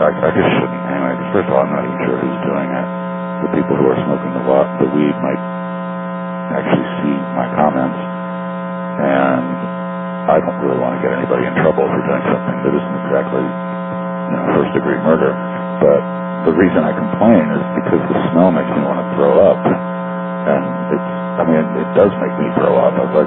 I just shouldn't anyway, because first of all, I'm not even sure who's doing it. The people who are smoking the weed might actually see my comments, and I don't really want to get anybody in trouble for doing something that isn't exactly, first-degree murder. But the reason I complain is because the smell makes me want to throw up, and it does make me throw up.